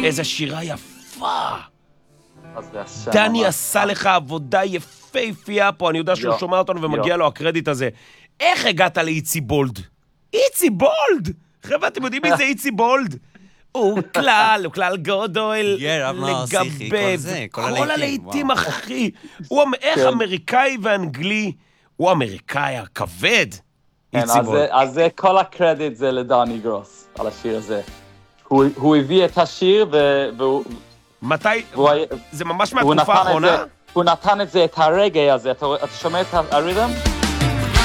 איזה שירה יפה. דני עשה לך עבודה יפהפייה פה, אני יודע שהוא שומע אותנו ומגיע לו הקרדיט הזה. איך הגעת לאיצי בולד? איצי בולד! חבר'ה, אתם יודעים מי זה איצי בולד? הוא כלל גודל לגבי כל הלהיטים, אחי. הוא איך אמריקאי ואנגלי, הוא אמריקאי הכבד. אז כל הקרדיט זה לדני גרוס על השיר הזה. הוא הביא את השיר מתי? זה ממש מהתקופה האחרונה? הוא נתן את זה, את הרגע הזה. אתה שומע את הריתם?